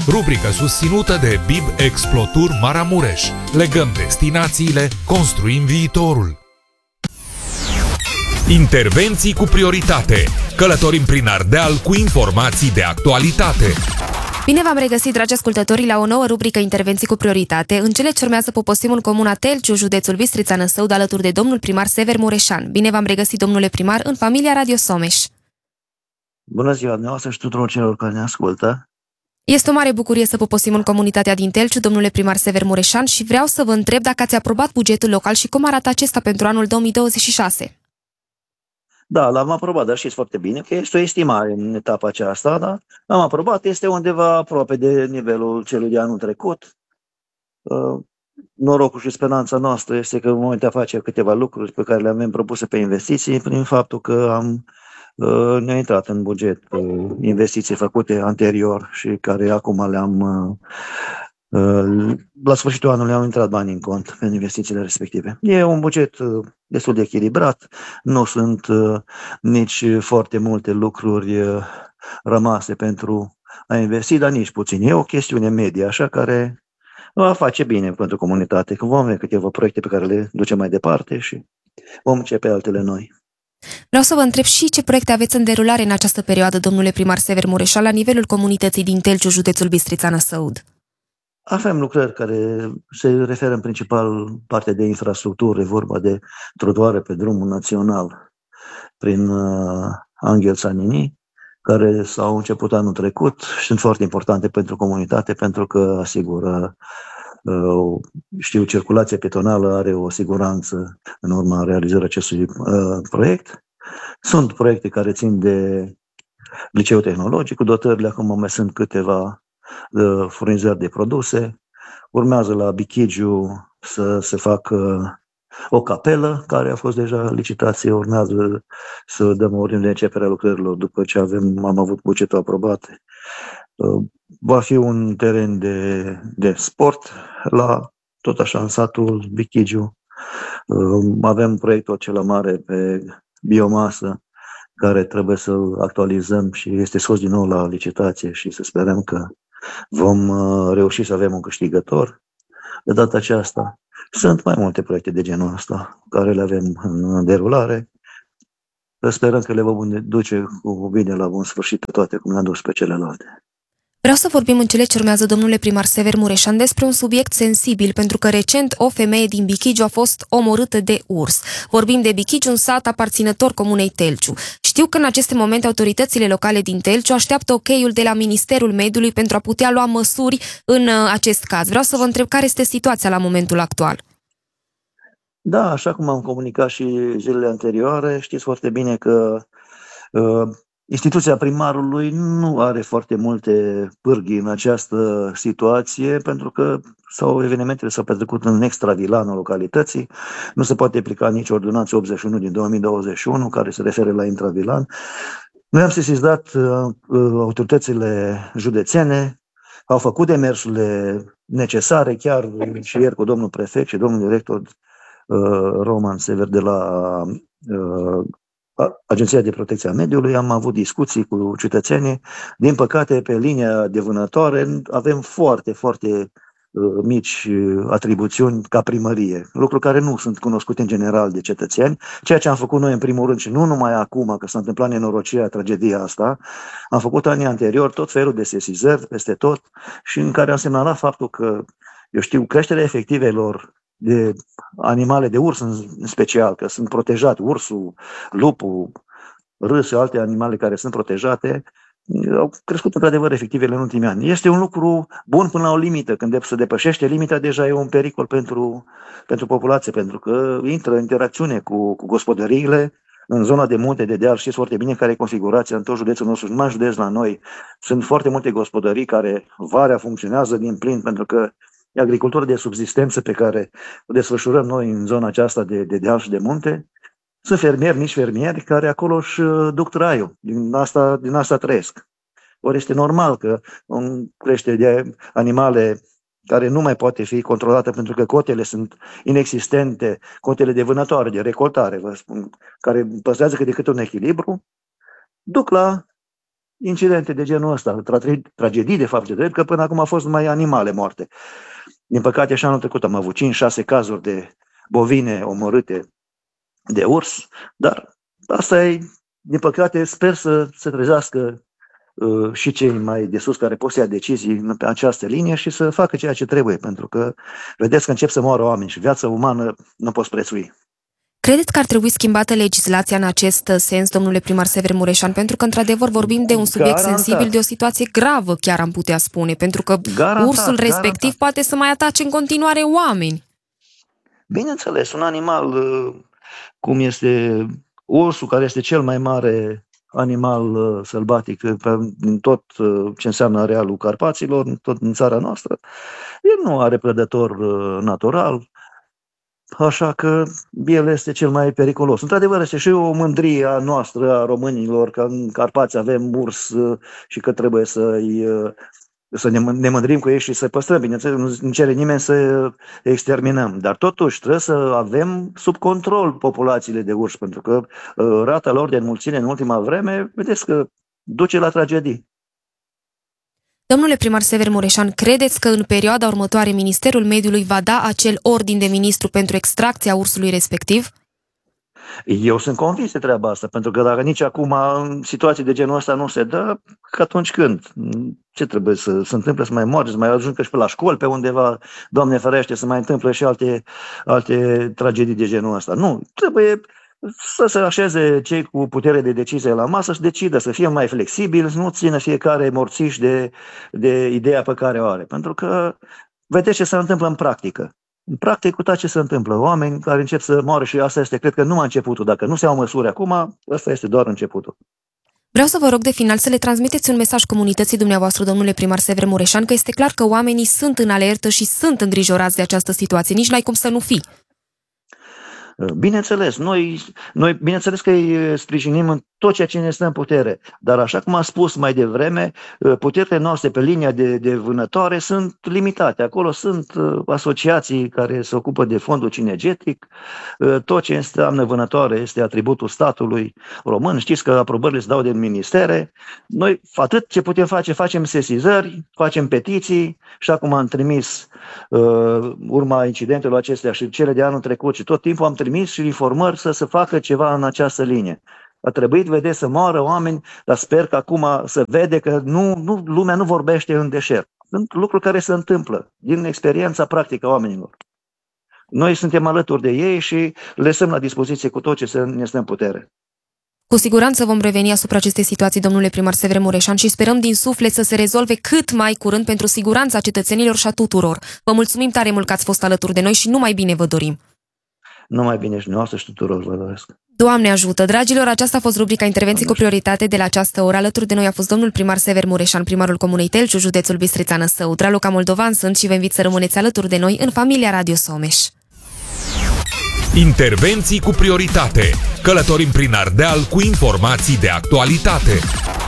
rubrică susținută de BIB Explotur Maramureș. Legăm destinațiile, construim viitorul. Intervenții cu prioritate. Călătorim prin Ardeal cu informații de actualitate. Bine v-am regăsit, dragi ascultători, la o nouă rubrică Intervenții cu prioritate. În cele ce urmează poposim în comuna Telciu, județul Bistrița Năsăud, alături de domnul primar Sever Mureșan. Bine v-am regăsit, domnule primar, în familia Radio Someș. Bună ziua dumneavoastră și tuturor celor care ne ascultă. Este o mare bucurie să poposim în comunitatea din Telciu, domnule primar Sever Mureșan, și vreau să vă întreb dacă ați aprobat bugetul local și cum arată acesta pentru anul 2026. Da, l-am aprobat, dar știți foarte bine că este o estimare în etapa aceasta, da? L-am aprobat, este undeva aproape de nivelul celui de anul trecut. Norocul și speranța noastră este că în momentul de a face câteva lucruri pe care le avem propuse pe investiții, prin faptul că ne-a intrat în buget investiții făcute anterior și care acum la sfârșitul anului au intrat bani în cont pentru investițiile respective. E un buget destul de echilibrat, nu sunt nici foarte multe lucruri rămase pentru a investi, dar nici puțin. E o chestiune medie, așa, care va face bine pentru comunitate, că vom avea câteva proiecte pe care le ducem mai departe și vom începe altele noi. Vreau să vă întreb și ce proiecte aveți în derulare în această perioadă, domnule primar Sever Mureșan, la nivelul comunității din Telciu, județul Bistrița Năsăud. Avem lucrări care se referă în principal partea de infrastructură, vorba de trotuare pe drumul național prin Anghel Sanini, care s-au început anul trecut și sunt foarte importante pentru comunitate pentru că asigură, circulația pietonală are o siguranță în urma realizării acestui proiect. Sunt proiecte care țin de liceul tehnologic, cu dotările acum mai sunt câteva furnizări de produse. Urmează la Bichigiu să se facă o capelă, care a fost deja licitație, urmează să dăm ordine de începere a lucrărilor după ce am avut bugetul aprobat. Va fi un teren de sport tot așa în satul Bichigiu. Avem proiectul acela mare pe biomasă care trebuie să-l actualizăm și este scos din nou la licitație și să sperăm că vom reuși să avem un câștigător. De data aceasta sunt mai multe proiecte de genul ăsta care le avem în derulare. Sperăm că le vom duce cu bine la bun sfârșit pe toate, cum le-am dus pe celelalte. Vreau să vorbim în cele ce urmează, domnule primar Sever Mureșan, despre un subiect sensibil, pentru că recent o femeie din Bichigiu a fost omorâtă de urs. Vorbim de Bichigiu, un sat aparținător comunei Telciu. Știu că în aceste momente autoritățile locale din Telciu așteaptă ok-ul de la Ministerul Mediului pentru a putea lua măsuri în acest caz. Vreau să vă întreb care este situația la momentul actual. Da, așa cum am comunicat și zilele anterioare, știți foarte bine că instituția primarului nu are foarte multe pârghii în această situație, pentru că evenimentele s-au petrecut în extravilanul localității. Nu se poate aplica nici ordonanța 81 din 2021, care se referă la intravilan. Noi am sesizat autoritățile județene, au făcut demersurile necesare, chiar și ieri cu domnul prefect și domnul director Roman Sever de la Agenția de Protecție a Mediului, am avut discuții cu cetățenii. Din păcate, pe linia de vânătoare avem foarte, foarte mici atribuțiuni ca primărie, lucruri care nu sunt cunoscute în general de cetățeni. Ceea ce am făcut noi în primul rând, și nu numai acum că s-a întâmplat nenorocirea, tragedia asta, am făcut anii anterior tot felul de sesizări peste tot și în care am semnalat faptul că, creșterea efectivelor de animale, de urs în special, că sunt protejate, ursul, lupul, râsul, alte animale care sunt protejate, au crescut într-adevăr efectivele în ultimii ani. Este un lucru bun până la o limită. Când se depășește limita, deja e un pericol pentru populație, pentru că intră în interacțiune cu gospodăriile în zona de munte, de deal. Știți foarte bine care e configurația în tot județul nostru, numai în județ la noi. Sunt foarte multe gospodării care vara funcționează din plin, pentru că e agricultura de subzistență pe care o desfășurăm noi în zona aceasta de deal și de munte. Sunt fermieri, nici fermieri, care acolo își duc traiul. Din asta trăiesc. Ori este normal că crește de animale care nu mai poate fi controlată pentru că cotele sunt inexistente, cotele de vânătoare, de recoltare, vă spun, care păstrează cât de cât un echilibru, duc la incidente de genul ăsta, tragedii de fapt de drept, că până acum au fost numai animale moarte. Din păcate și anul trecut am avut 5-6 cazuri de bovine omorâte de urs, dar asta e, din păcate, sper să se trezească și cei mai de sus care pot să ia decizii pe această linie și să facă ceea ce trebuie, pentru că vedeți că încep să moară oameni și viața umană nu poți prețui. Credeți că ar trebui schimbată legislația în acest sens, domnule primar Sever Mureșan? Pentru că, într-adevăr, vorbim de un subiect sensibil, de o situație gravă, chiar am putea spune, pentru că ursul respectiv poate să mai atace în continuare oameni. Bineînțeles, un animal cum este ursul, care este cel mai mare animal sălbatic din tot ce înseamnă arealul Carpaților, tot în țara noastră, el nu are prădător natural, așa că el este cel mai periculos. Într-adevăr, este și o mândrie a noastră, a românilor, că în Carpați avem urs și că trebuie să ne mândrim cu ei și să păstrăm. Bineînțeles, nu cere nimeni să exterminăm, dar totuși trebuie să avem sub control populațiile de urși, pentru că rata lor de înmulțire în ultima vreme, vedeți că duce la tragedii. Domnule primar Sever Mureșan, credeți că în perioada următoare Ministerul Mediului va da acel ordin de ministru pentru extracția ursului respectiv? Eu sunt convins de treaba asta, pentru că dacă nici acum în situații de genul ăsta nu se dă, că atunci când? Ce trebuie să se întâmple, să mai moare, să mai ajungă și pe la școli pe undeva, Doamne ferește, să mai întâmplă și alte tragedii de genul ăsta. Nu, trebuie să se așeze cei cu putere de decizie la masă și decidă să fie mai flexibil, să nu țină fiecare morțiș de ideea pe care o are. Pentru că vedeți ce se întâmplă în practică. În practic, cu tot ce se întâmplă, oameni care încep să moară și asta este, cred că numai începutul. Dacă nu se iau măsuri acum, ăsta este doar începutul. Vreau să vă rog de final să le transmiteți un mesaj comunității dumneavoastră, domnule primar Sever Mureșan, că este clar că oamenii sunt în alertă și sunt îngrijorați de această situație. Nici n-ai cum să nu fii. Bineînțeles, noi bineînțeles că îi sprijinim în tot ceea ce ne stă în putere, dar așa cum am spus mai devreme, puterile noastre pe linia de vânătoare sunt limitate. Acolo sunt asociații care se ocupă de fondul cinegetic, tot ce înseamnă vânătoare este atributul statului român. Știți că aprobările se dau de ministere. Noi atât ce putem face, facem sesizări, facem petiții și acum am trimis urma incidentelor acestea și cele de anul trecut și tot timpul am trimis și informări să se facă ceva în această linie. A trebuit, vedeți, să moară oameni, dar sper că acum să vede că lumea nu vorbește în deșert. Sunt lucruri care se întâmplă din experiența practică a oamenilor. Noi suntem alături de ei și le lăsăm la dispoziție cu tot ce ne stă în putere. Cu siguranță vom reveni asupra acestei situații, domnule primar Sever Mureșan, și sperăm din suflet să se rezolve cât mai curând pentru siguranța cetățenilor și a tuturor. Vă mulțumim tare mult că ați fost alături de noi și numai bine vă dorim. Numai bine și noastră și tuturor vă doresc. Doamne ajută! Dragilor, aceasta a fost rubrica Intervenții cu prioritate de la această oră. Alături de noi a fost domnul primar Sever Mureșan, primarul Comunei Telciu, județul Bistrița-Năsău. Raluca Moldovan sunt și vă invit să rămâneți alături de noi în familia Radio Someș. Intervenții cu prioritate. Călătorim prin Ardeal cu informații de actualitate.